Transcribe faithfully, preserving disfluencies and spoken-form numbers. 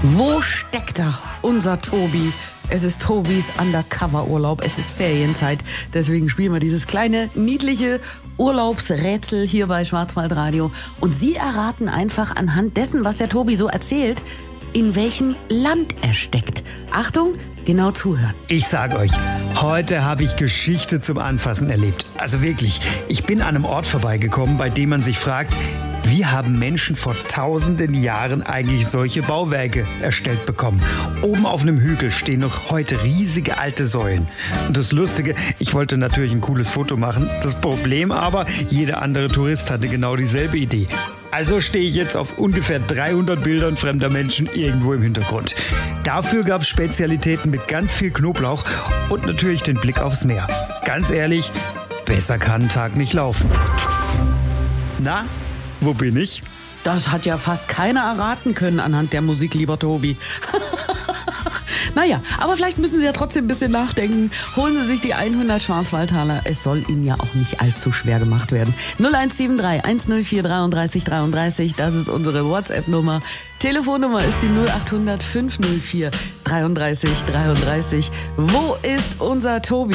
Wo steckt er, unser Tobi? Es ist Tobis Undercover-Urlaub, es ist Ferienzeit. Deswegen spielen wir dieses kleine, niedliche Urlaubsrätsel hier bei Schwarzwaldradio. Und Sie erraten einfach anhand dessen, was der Tobi so erzählt, in welchem Land er steckt. Achtung, genau zuhören. Ich sag euch, heute habe ich Geschichte zum Anfassen erlebt. Also wirklich, ich bin an einem Ort vorbeigekommen, bei dem man sich fragt, wie haben Menschen vor tausenden Jahren eigentlich solche Bauwerke erstellt bekommen? Oben auf einem Hügel stehen noch heute riesige alte Säulen. Und das Lustige, ich wollte natürlich ein cooles Foto machen. Das Problem aber, jeder andere Tourist hatte genau dieselbe Idee. Also stehe ich jetzt auf ungefähr dreihundert Bildern fremder Menschen irgendwo im Hintergrund. Dafür gab es Spezialitäten mit ganz viel Knoblauch und natürlich den Blick aufs Meer. Ganz ehrlich, besser kann ein Tag nicht laufen. Na, wo bin ich? Das hat ja fast keiner erraten können anhand der Musik, lieber Tobi. Naja, aber vielleicht müssen Sie ja trotzdem ein bisschen nachdenken. Holen Sie sich die hundert Schwarzwaldtaler. Es soll Ihnen ja auch nicht allzu schwer gemacht werden. null eins sieben drei, eins null vier, dreiunddreißig dreiunddreißig, das ist unsere WhatsApp-Nummer. Telefonnummer ist die null acht hundert, fünf null vier, dreiunddreißig dreiunddreißig. Wo ist unser Tobi?